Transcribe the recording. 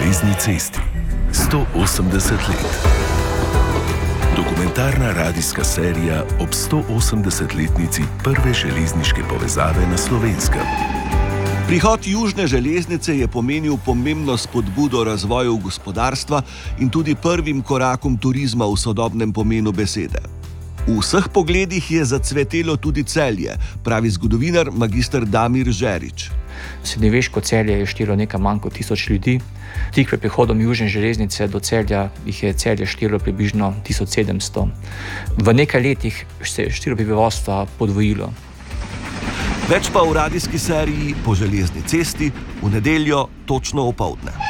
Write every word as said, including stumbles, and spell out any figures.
železni cesti. sto osemdeset let. Dokumentarna radijska serija ob sto osemdesetletnici prve železniške povezave na Slovenskem. Prihod južne železnice je pomenil pomembno spodbudo razvoju gospodarstva in tudi prvim korakom turizma v sodobnem pomenu besede. V vseh pogledih je zacvetelo tudi Celje, pravi zgodovinar magister Damir Žerič. Srednjeveško Celje je štelo nekaj manj kot tisoč ljudi. Tik pred prihodom južne železnice do Celja jih je Celje štelo približno tisoč sedemsto. V nekaj letih se je število prebivalstva podvojilo. Več pa v radijski seriji Po železni cesti v nedeljo točno opoldne.